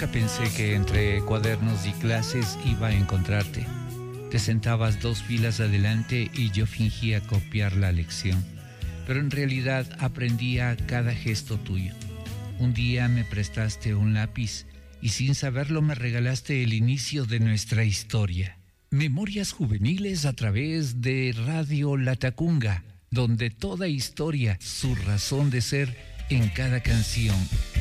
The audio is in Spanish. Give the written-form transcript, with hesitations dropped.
Nunca pensé que entre cuadernos y clases iba a encontrarte. Te sentabas 2 filas adelante y yo fingía copiar la lección, pero en realidad aprendía cada gesto tuyo. Un día me prestaste un lápiz y sin saberlo me regalaste el inicio de nuestra historia. Memorias juveniles a través de Radio Latacunga, donde toda historia, su razón de ser en cada canción.